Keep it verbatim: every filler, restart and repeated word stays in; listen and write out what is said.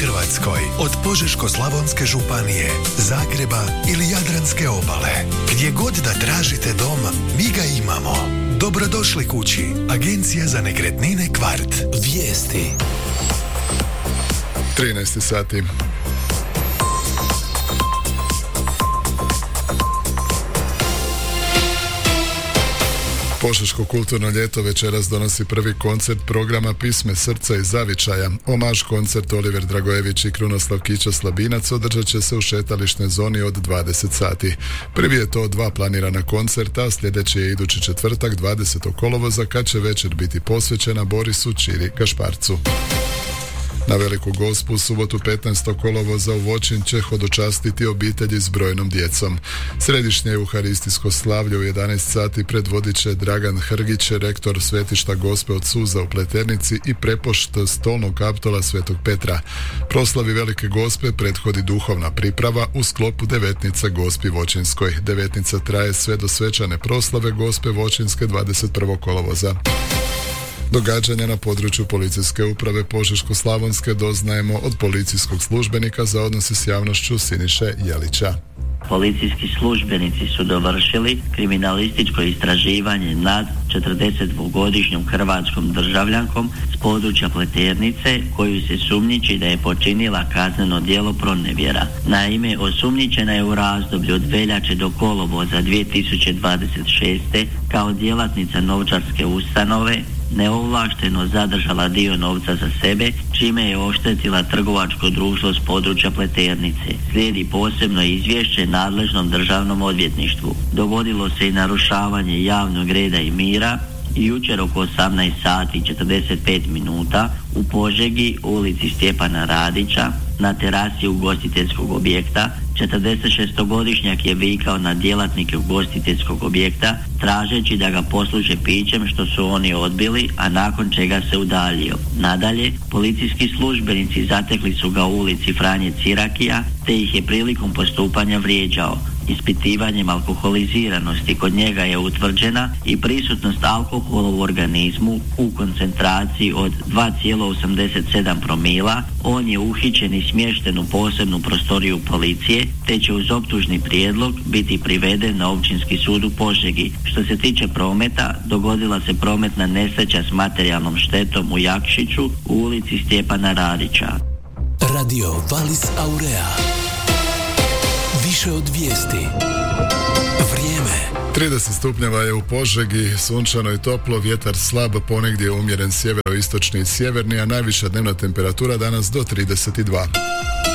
Hrvatskoj, od Požeško-slavonske županije, Zagreba ili Jadranske obale. Gdje god da tražite dom, mi ga imamo. Dobrodošli kući. Agencija za nekretnine Kvart. Vijesti. trinaest sati. Požeško kulturno ljeto večeras donosi prvi koncert programa Pisme srca i zavičaja. Omaž koncert Oliver Dragojević i Krunoslav Kića Slabinac održat će se u šetališnoj zoni od dvadeset sati. Prvi je to dva planirana koncerta, a sljedeći je idući četvrtak dvadesetog kolovoza kad će večer biti posvećena Borisu Čiri Gašparcu. Na Veliku Gospu u subotu petnaestog kolovoza u Voćin će hodočastiti obitelji s brojnom djecom. Središnje euharistijsko slavlje u jedanaest sati predvodit će Dragan Hrgić, rektor svetišta Gospe od Suza u Pleternici i prepošt stolnog kaptola Svetog Petra. Proslavi Velike Gospe prethodi duhovna priprava u sklopu devetnice Gospi Voćinskoj. Devetnica traje sve do svečane proslave Gospe Voćinske dvadeset prvog kolovoza. Događanja na području policijske uprave Požeško-slavonske doznajemo od policijskog službenika za odnose s javnošću Siniše Jelića. Policijski službenici su dovršili kriminalističko istraživanje nad četrdesetdvogodišnjom hrvatskom državljankom s područja Pleternice koju se sumnjiči da je počinila kazneno djelo pronevjera. Naime, osumnjičena je u razdoblju od veljače do kolovoza dvije tisuće dvadeset šeste kao djelatnica novčarske ustanove neovlašteno zadržala dio novca za sebe, čime je oštetila trgovačko društvo s područja Pleternice. Slijedi posebno izvješće nadležnom državnom odvjetništvu. Dogodilo se i narušavanje javnog reda i mira jučer oko osamnaest sati i četrdeset pet minuta u Požegi, ulici Stjepana Radića, na terasi ugostiteljskog objekta. četrdesetšestogodišnjak je vikao na djelatnike ugostiteljskog objekta tražeći da ga posluže pićem, što su oni odbili, a nakon čega se udaljio. Nadalje, policijski službenici zatekli su ga u ulici Franje Cirakija te ih je prilikom postupanja vrijeđao. Ispitivanjem alkoholiziranosti kod njega je utvrđena i prisutnost alkohola u organizmu u koncentraciji od dva zarez osamdeset sedam promila. On je uhićen i smješten u posebnu prostoriju policije, te će uz optužni prijedlog biti priveden na Općinski sud u Požegi. Što se tiče prometa, dogodila se prometna nesreća s materijalnom štetom u Jakšiću u ulici Stjepana Radića. Radio Valis Aurea. Više od vijesti. Vrijeme. trideset stupnjeva je u Požegi, sunčano i toplo, vjetar slab, ponegdje umjeren sjeveroistočni i sjeverni, a najviša dnevna temperatura danas do trideset dva.